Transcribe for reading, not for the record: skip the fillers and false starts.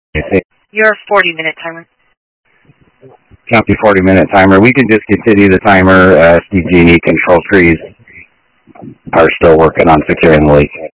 Your 40-minute timer. Copy 40-minute timer. We can discontinue the timer. SDG&E control trees are still working on securing the leak.